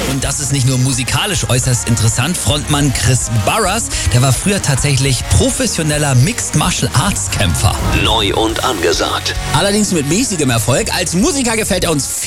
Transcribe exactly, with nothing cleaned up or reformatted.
Und das ist nicht nur musikalisch äußerst interessant. Frontmann Chris Burrers, der war früher tatsächlich professioneller Mixed Martial Arts Kämpfer. Neu und angesagt. Allerdings mit mäßigem Erfolg. Als Musiker gefällt er uns viel